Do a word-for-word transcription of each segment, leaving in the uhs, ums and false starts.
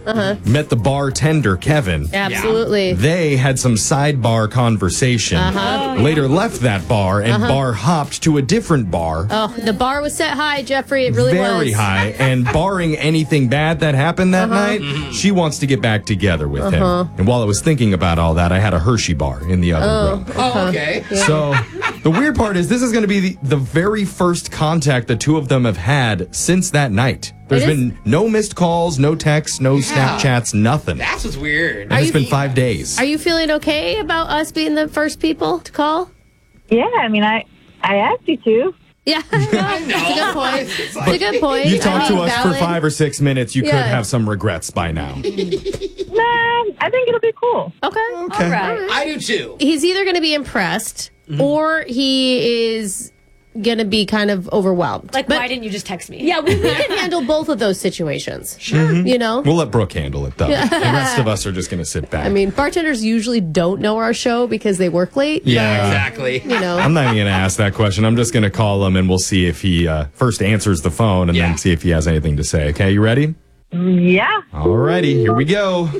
uh-huh. met the bartender, Kevin. Absolutely. They had some sidebar conversation. Uh-huh. Later left that bar and Uh-huh. bar hopped to a different bar. Oh, the bar was set high, Jeffrey. It really Very was. Very high. And barring anything bad that happened that Uh-huh. night, Mm-hmm. she wants to get back together with Uh-huh. him. And while I was thinking about all that, I had a Hershey bar in the other Oh, room. Oh, okay. Yeah. So the weird part is this is going to be the, the very first contact the two of them have had since that night. There's It is- been no missed calls, no texts, no Snapchats, nothing. That's what's weird. And it's you- been five days. Are you feeling okay about us being the first people to call? Yeah, I mean, I I asked you to. Yeah, that's a good point. It's That's a good point. You I talked to mean, us valid. for five or six minutes. You could Yeah. have some regrets by now. Nah, I think it'll be cool. Okay. Okay. All right. I do too. He's either going to be impressed Mm-hmm. or he is going to be kind of overwhelmed. Like, But- why didn't you just text me? Yeah, we, we can handle both of those situations. Sure. You know? We'll let Brooke handle it, though. The rest of us are just going to sit back. I mean, bartenders usually don't know our show because they work late. Yeah. Exactly. You know. I'm not even going to ask that question. I'm just going to call him and we'll see if he uh, first answers the phone and Yeah. then see if he has anything to say. Okay, you ready? Yeah. Alrighty, here we go.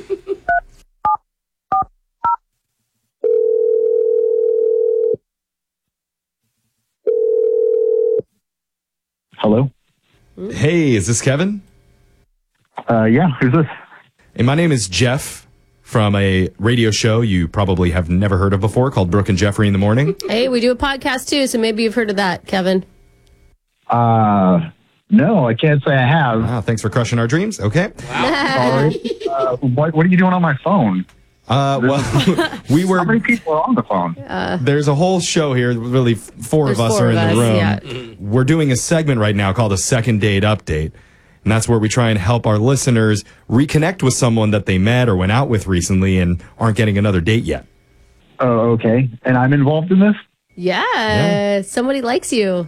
Hello? Hey, is this Kevin? Uh, yeah, who's this? Hey, my name is Jeff from a radio show you probably have never heard of before called Brooke and Jeffrey in the Morning. Hey, we do a podcast too, so maybe you've heard of that, Kevin. Uh, no, I can't say I have. Wow, thanks for crushing our dreams. Okay. Sorry. Uh, what, what are you doing on my phone? Uh, well, we How many were. people are on the phone? There's a whole show here. Really, four There's of us four are in of the us, room. yeah. We're doing a segment right now called a Second Date Update. And that's where we try and help our listeners reconnect with someone that they met or went out with recently and aren't getting another date yet. Oh, okay. And I'm involved in this? Yeah, Yeah. somebody likes you.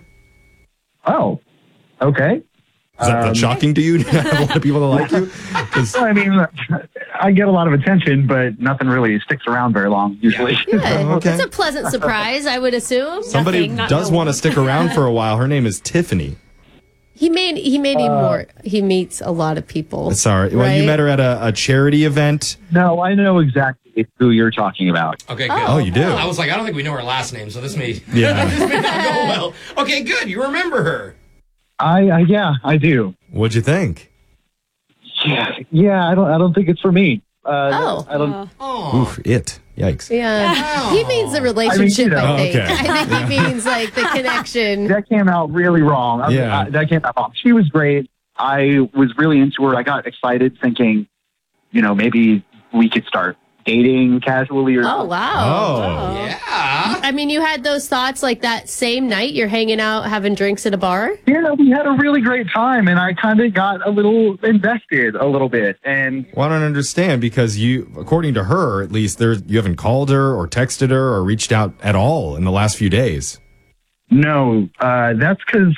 Oh, okay. Is that, that Um, shocking to you? To have a lot of people that like you? 'Cause- I mean, I get a lot of attention, but nothing really sticks around very long, usually. Yeah, Oh, okay. it's a pleasant surprise, I would assume. somebody Nothing, not does no want to one. stick around for a while. Her name is Tiffany. He made he made me more. He meets a lot of people. Sorry. Well, you right? met her at a, a charity event. No, I know exactly who you're talking about. Okay, good. Oh, you do? I was like, I don't think we know her last name, so this may, Yeah. this may not go well. Okay, good. You remember her. I, I yeah, I do. What'd you think? Yeah, yeah. I don't. I don't think it's for me. Uh, Oh. I don't. Oh. Oof, it. Yikes. Yeah, he means the relationship. I, know. think. Okay. I think he means like the connection. That came out really wrong. I- Yeah. I- that came out wrong. She was great. I was really into her. I got excited thinking, you know, maybe we could start dating casually or Oh wow! Oh. Yeah. I mean, you had those thoughts like that same night. You're hanging out, having drinks at a bar. Yeah, we had a really great time, and I kind of got a little invested a little bit. And Well, I don't understand because you, according to her, at least, there you haven't called her or texted her or reached out at all in the last few days. no, uh, that's because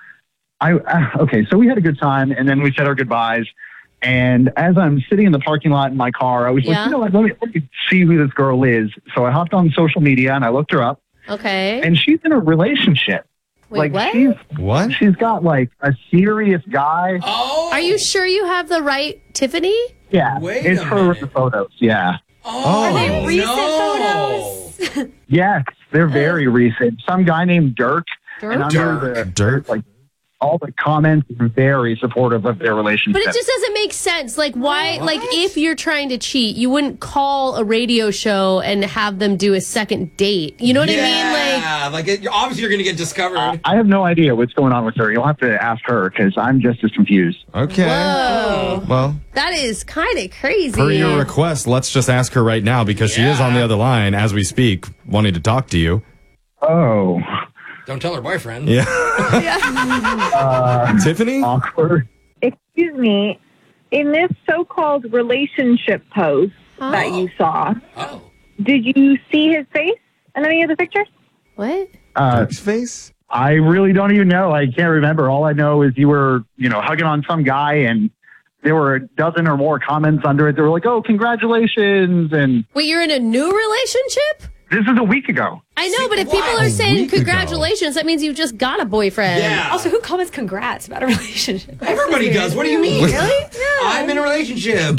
I, uh, okay, so we had a good time, and then we said our goodbyes. And as I'm sitting in the parking lot in my car, I was Yeah. like, you know what, let me, let me see who this girl is. So I hopped on social media and I looked her up, Okay. and she's in a relationship. Wait, like what? she's What? she's got like a serious guy. Oh. Are you sure you have the right Tiffany? Yeah, Wait it's a her minute. in the photos. Yeah, Oh, Are they recent no. photos? yes, they're very recent. Some guy named Dirk, Dirk? and under Dirk. the Dirk? like all the comments are very supportive of their relationship. But it just doesn't make sense. Like, why? What? Like, if you're trying to cheat, you wouldn't call a radio show and have them do a second date. You know what I mean? Like, Yeah, like, it, obviously you're going to get discovered. I have no idea what's going on with her. You'll have to ask her because I'm just as confused. Okay. whoa, Well, that is kind of crazy. per your request, let's just ask her right now because she is on the other line as we speak, wanting to talk to you. Oh, Don't tell her boyfriend. Yeah. uh, Tiffany? awkward. Excuse me. In this so-called relationship post Oh. that you saw, Oh. did you see his face in any of the pictures? What? Uh, Dirk's face? I really don't even know. I can't remember. All I know is you were, you know, hugging on some guy, and there were a dozen or more comments under it. They were like, "Oh, congratulations!" And Wait, you're in a new relationship? this is a week ago. I know, but if what? people are A saying week ago. congratulations, that means you've just got a boyfriend. Yeah. Also, who comments congrats about a relationship? Everybody does. What do you mean? Really? I'm in a relationship.